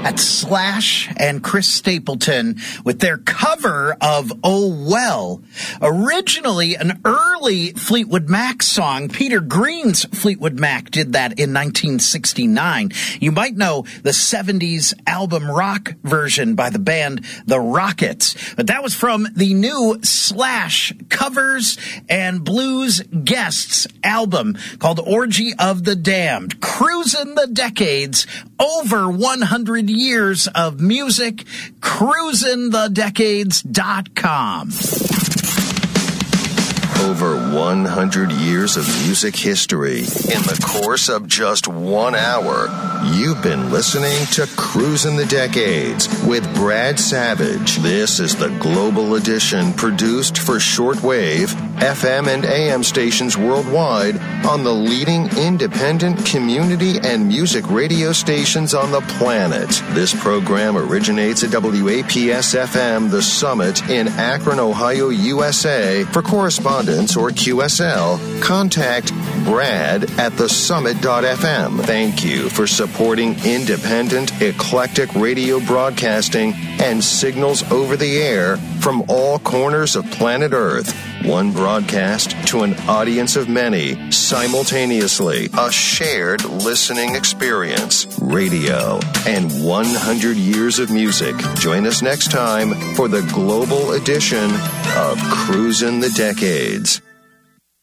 That's Slash and Chris Stapleton with their cover of Oh Well. Originally an early Fleetwood Mac song. Peter Green's Fleetwood Mac did that in 1969. You might know the 70s album rock version by the band The Rockets. But that was from the new Slash Covers and Blues Guests album called Orgy of the Damned. Cruising the Decades, over 100 years of music, cruisingthedecades.com. Over 100 years of music history in the course of just 1 hour. You've been listening to Cruisin' the Decades with Brad Savage. This is the Global Edition produced for shortwave, FM, and AM stations worldwide on the leading independent community and music radio stations on the planet. This program originates at WAPS-FM The Summit in Akron, Ohio, USA. For correspondence or QSL, contact Brad at thesummit.fm. Thank you for supporting independent, eclectic radio broadcasting and signals over the air from all corners of planet Earth. One broadcast to an audience of many, simultaneously. A shared listening experience. Radio and 100 years of music. Join us next time for the global edition of Cruisin' the Decades.